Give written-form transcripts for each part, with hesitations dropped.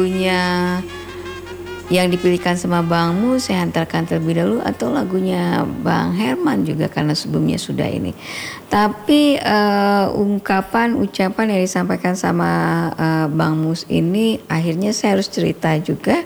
Lagunya yang dipilihkan sama Bang Mus saya hantarkan terlebih dahulu atau lagunya Bang Herman juga karena sebelumnya sudah ini. Tapi ucapan yang disampaikan sama Bang Mus ini akhirnya saya harus cerita juga.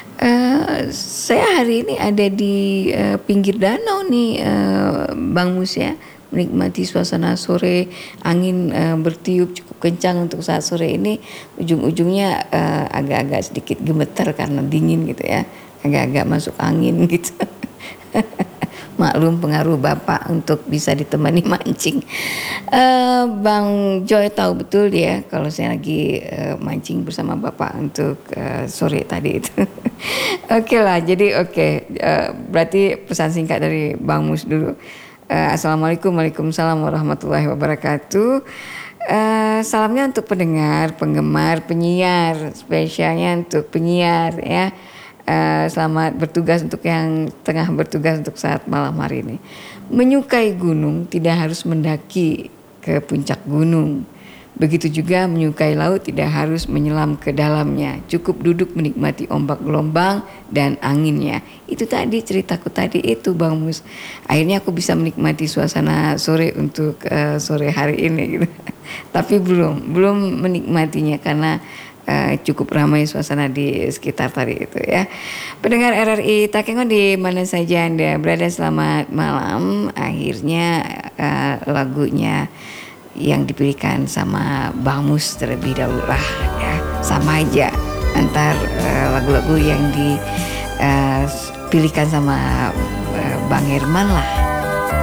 Saya hari ini ada di pinggir danau nih Bang Mus ya. Menikmati suasana sore, angin bertiup cukup kencang untuk saat sore ini. Ujung-ujungnya agak-agak sedikit gemeter karena dingin gitu ya, agak-agak masuk angin gitu. Maklum pengaruh Bapak untuk bisa ditemani mancing. Bang Joy tahu betul ya kalau saya lagi mancing bersama Bapak untuk sore tadi itu. Oke lah, jadi berarti pesan singkat dari Bang Mus dulu. Assalamualaikum, waalaikumsalam warahmatullahi wabarakatuh. Salamnya untuk pendengar, penggemar, penyiar, spesialnya untuk penyiar ya. Selamat bertugas untuk yang tengah bertugas untuk saat malam hari ini. Menyukai gunung tidak harus mendaki ke puncak gunung. Begitu juga menyukai laut tidak harus menyelam ke dalamnya. Cukup duduk menikmati ombak gelombang dan anginnya. Itu tadi ceritaku tadi itu Bang Mus. Akhirnya aku bisa menikmati suasana sore untuk sore hari ini gitu. Tapi belum menikmatinya karena cukup ramai suasana di sekitar tadi itu ya. Pendengar RRI Takengon di mana saja Anda berada, selamat malam. Akhirnya lagunya yang dipilihkan sama Bang Mus terlebih dahulu lah ya. Sama aja antar lagu-lagu yang dipilihkan sama Bang Herman lah.